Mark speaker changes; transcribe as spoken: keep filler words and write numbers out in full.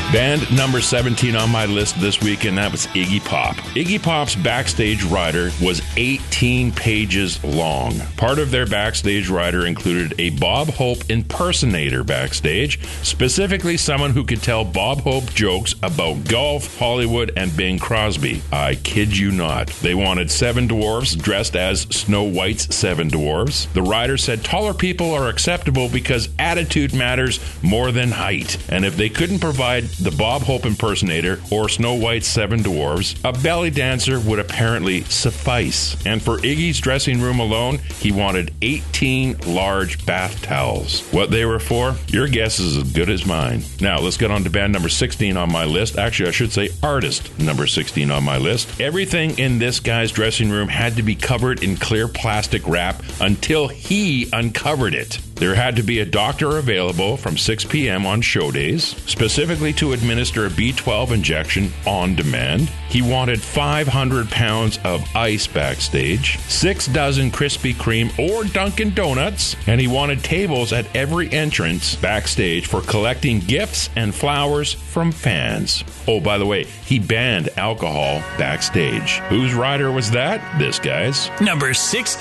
Speaker 1: Band number seventeen on my list this week, and that was Iggy Pop. Iggy Pop's backstage rider was eighteen pages long. Part of their backstage rider included a Bob Hope impersonator backstage, specifically someone who could tell Bob Hope jokes about golf, Hollywood, and Bing Crosby. I kid you not. They wanted seven dwarfs dressed as Snow White's seven dwarfs. The rider said taller people are acceptable because attitude matters more than height. And if they couldn't provide the Bob Hope impersonator or Snow White's seven dwarfs, a belly dancer would apparently suffice. And for Iggy's dressing room alone, he wanted eighteen large bath towels. What they were for? Your guess is as good as mine. Now, let's get on to band number sixteen on my list. Actually, I should say artist number sixteen on my list. Everything in this guy's dressing room had to be covered in clear plastic wrap until he uncovered it. There had to be a doctor available from six p.m. on show days, specifically to administer a B twelve injection on demand. He wanted five hundred pounds of ice backstage, six dozen Krispy Kreme or Dunkin' Donuts, and he wanted tables at every entrance backstage for collecting gifts and flowers from fans. Oh, by the way, he banned alcohol backstage. Whose rider was that? This guy's.
Speaker 2: Number six.